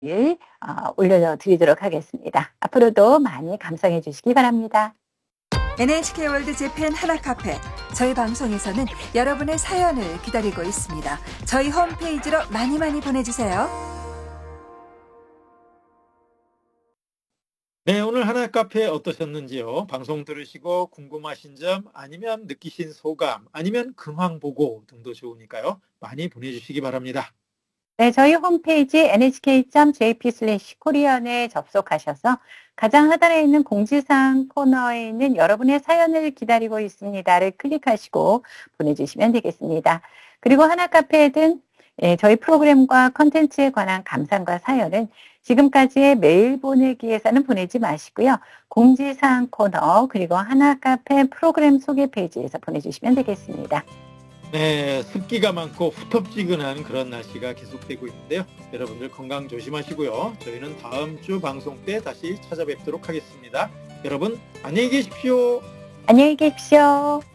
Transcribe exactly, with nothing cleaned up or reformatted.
일 어 올려 드리도록 하겠습니다. 앞으로도 많이 감상해 주시기 바랍니다. 엔에이치케이 월드 재팬 하나카페. 저희 방송에서는 여러분의 사연을 기다리고 있습니다. 저희 홈페이지로 많이 많이 보내주세요. 네, 오늘 하나 카페 어떠셨는지요? 방송 들으시고 궁금하신 점 아니면 느끼신 소감 아니면 근황 보고 등도 좋으니까요. 많이 보내주시기 바랍니다. 네, 저희 홈페이지 엔에이치케이 점 제이피 슬래시 코리안에 접속하셔서 가장 하단에 있는 공지사항 코너에 있는 여러분의 사연을 기다리고 있습니다를 클릭하시고 보내주시면 되겠습니다. 그리고 하나 카페든 예, 저희 프로그램과 컨텐츠에 관한 감상과 사연은 지금까지의 메일 보내기에서는 보내지 마시고요. 공지사항 코너 그리고 하나 카페 프로그램 소개 페이지에서 보내주시면 되겠습니다. 네, 습기가 많고 후텁지근한 그런 날씨가 계속되고 있는데요. 여러분들 건강 조심하시고요. 저희는 다음 주 방송 때 다시 찾아뵙도록 하겠습니다. 여러분 안녕히 계십시오. 안녕히 계십시오.